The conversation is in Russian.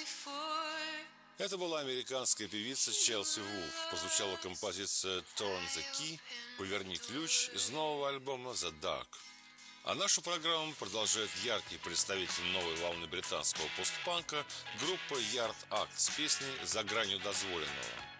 Это была американская певица Челси Вулф. Прозвучала композиция «Turn the Key», «Поверни ключ» из нового альбома «The Dark». А нашу программу продолжает яркий представитель новой волны британского постпанка группа Yard Act с песней «За гранью дозволенного».